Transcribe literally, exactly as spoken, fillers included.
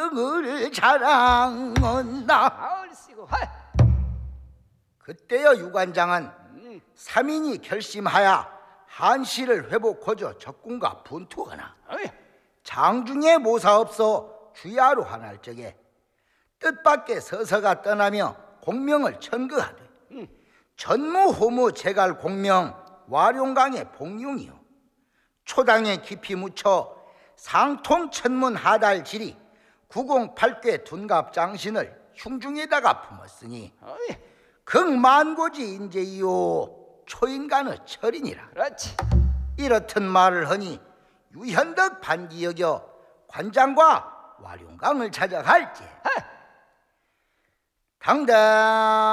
영을 자랑한다. 얼씨구 하. 그때여 유관장은 삼인이 결심하여 한시를 회복하여 적군과 분투하나 어이. 장중에 모사 없어 주야로 하날 적에 뜻밖의 서서가 떠나며 공명을 천거하되 전무호무 제갈 공명 와룡강의 복룡이요 초당에 깊이 묻혀 상통 천문 하달지리 구공팔괴 둔갑장신을 흉중에다가 품었으니 어이. 극만고지 인재이요 초인간의 철이니라. 그렇지. 이렇듯 말을 하니 유현덕 반기 여겨 관장과 와룡강을 찾아갈지 하. 당당